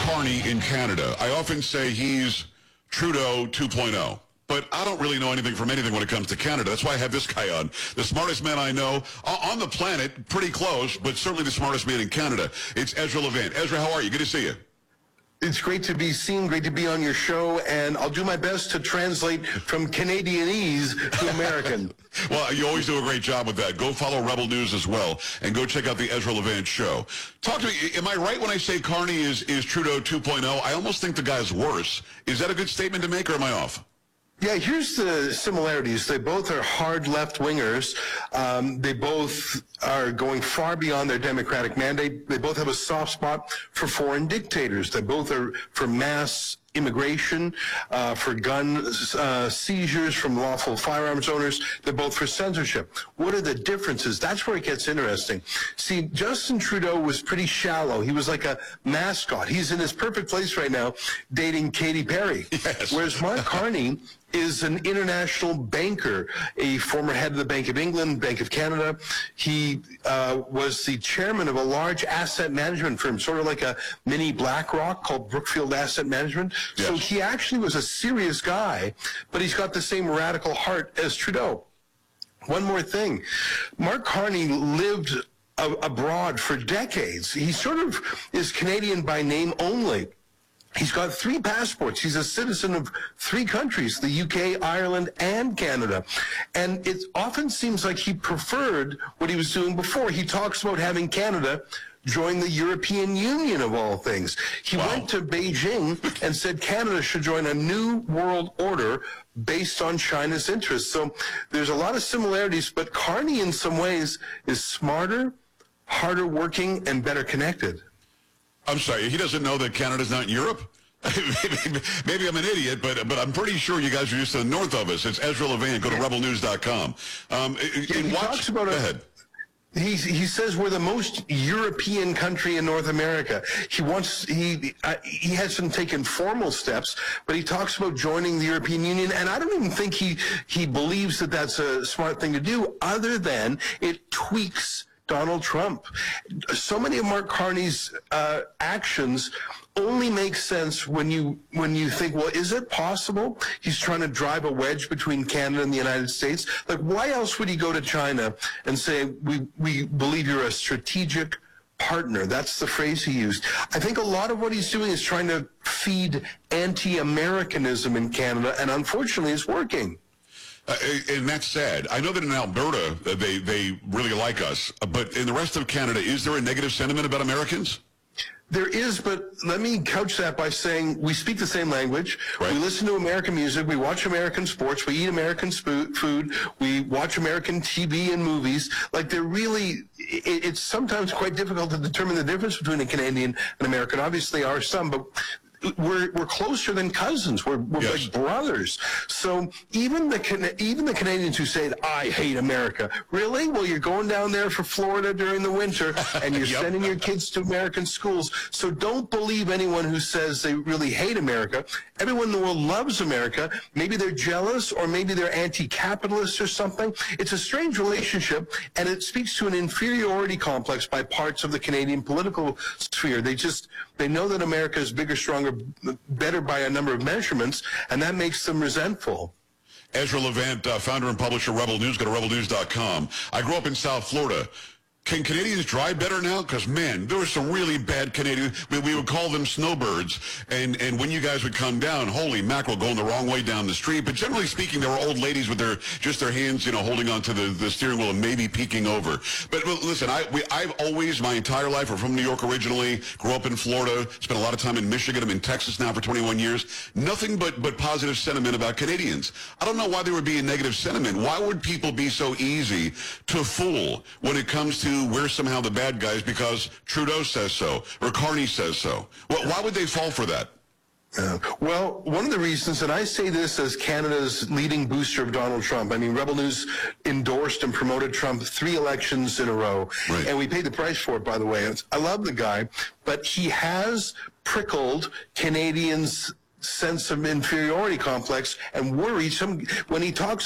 Carney in Canada. I often say he's Trudeau 2.0. But I don't really know anything from anything when it comes to Canada. That's why I have this guy on. The smartest man I know on the planet, pretty close, but certainly the smartest man in Canada. It's Ezra Levant. Ezra, how are you? Good to see you. It's great to be seen, great to be on your show, and I'll do my best to translate from Canadianese to American. Well, you always do a great job with that. Go follow Rebel News as well, and go check out the Ezra Levant show. Talk to me. Am I right when I say Carney is Trudeau 2.0? I almost think the guy's worse. Is that a good statement to make, or am I off? Yeah, here's the similarities. They both are hard left-wingers. They both are going far beyond their democratic mandate. They both have a soft spot for foreign dictators. They both are for mass immigration, for gun seizures from lawful firearms owners. They're both for censorship. What are the differences? That's where it gets interesting. See, Justin Trudeau was pretty shallow. He was like a mascot. He's in his perfect place right now dating Katy Perry. Yes. Whereas Mark Carney is an international banker, a former head of the Bank of England, Bank of Canada. He was the chairman of a large asset management firm, sort of like a mini BlackRock called Brookfield Asset Management. Yes. So he actually was a serious guy, but he's got the same radical heart as Trudeau. One more thing. Mark Carney lived abroad for decades. He sort of is Canadian by name only. He's got 3 passports. He's a citizen of 3 countries, the UK, Ireland, and Canada. And it often seems like he preferred what he was doing before. He talks about having Canada join the European Union, of all things. He went to Beijing and said Canada should join a new world order based on China's interests. So there's a lot of similarities, but Carney in some ways is smarter, harder working, and better connected. I'm sorry, he doesn't know that Canada's not in Europe? Maybe I'm an idiot, but I'm pretty sure you guys are just to the north of us. It's Ezra Levant. Go to rebelnews.com. He talks about Go ahead. He says we're the most European country in North America. He hasn't taken formal steps, but he talks about joining the European Union, and I don't even think he believes that that's a smart thing to do, other than it tweaks Donald Trump. So many of Mark Carney's actions only make sense when you think, well, is it possible he's trying to drive a wedge between Canada and the United States? Like, why else would he go to China and say, we believe you're a strategic partner? That's the phrase he used. I think a lot of what he's doing is trying to feed anti-Americanism in Canada, and unfortunately it's working. And that's sad. I know that in Alberta, they really like us. But in the rest of Canada, is there a negative sentiment about Americans? There is, but let me couch that by saying we speak the same language. Right. We listen to American music. We watch American sports. We eat American food. We watch American TV and movies. Like, they're really, it's sometimes quite difficult to determine the difference between a Canadian and American. Obviously, there are some, but we're closer than cousins. We're yes. like brothers. So even the Canadians who say, I hate America, really? Well, you're going down there for Florida during the winter, and you're yep. sending your kids to American schools. So don't believe anyone who says they really hate America. Everyone in the world loves America. Maybe they're jealous, or maybe they're anti-capitalist or something. It's a strange relationship, and it speaks to an inferiority complex by parts of the Canadian political sphere. They know that America is bigger, stronger, better by a number of measurements, and that makes them resentful. Ezra Levant, founder and publisher of Rebel News. Go to rebelnews.com. I grew up in South Florida. Can Canadians drive better now? Because, man, there were some really bad Canadians. We would call them snowbirds. And when you guys would come down, holy mackerel, going the wrong way down the street. But generally speaking, there were old ladies with their hands, holding onto the steering wheel and maybe peeking over. But listen, I've always, my entire life, I'm from New York originally, grew up in Florida, spent a lot of time in Michigan. I'm in Texas now for 21 years. Nothing but positive sentiment about Canadians. I don't know why there would be a negative sentiment. Why would people be so easy to fool when it comes to we're somehow the bad guys because Trudeau says so or Carney says so? Well, why would they fall for that? Well, one of the reasons, and I say this as Canada's leading booster of Donald Trump, I mean, Rebel News endorsed and promoted Trump 3 elections in a row, right. And we paid the price for it, by the way. I love the guy, but he has prickled Canadians' sense of inferiority complex and worries them when he talks